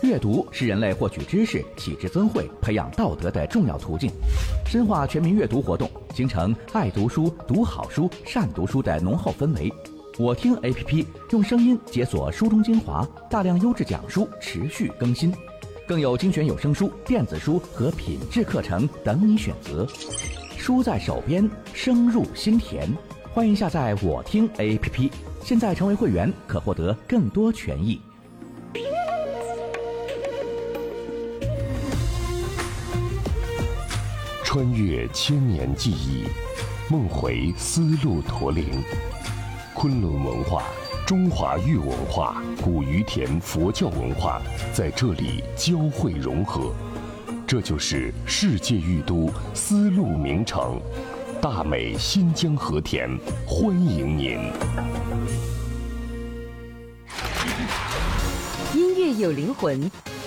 阅读是人类获取知识、启智增慧、培养道德的重要途径。深化全民阅读活动，形成爱读书、读好书、善读书的浓厚氛围。我听 APP 用声音解锁书中精华，大量优质讲书持续更新，更有精选有声书、电子书和品质课程等你选择。书在手边，声入心田。欢迎下载我听 APP， 现在成为会员可获得更多权益。 穿越千年记忆，梦回丝路驼铃。昆仑文化、中华玉文化、古于田佛教文化在这里交汇融合，这就是世界玉都丝路名城大美新疆和田，欢迎您。 音乐有灵魂，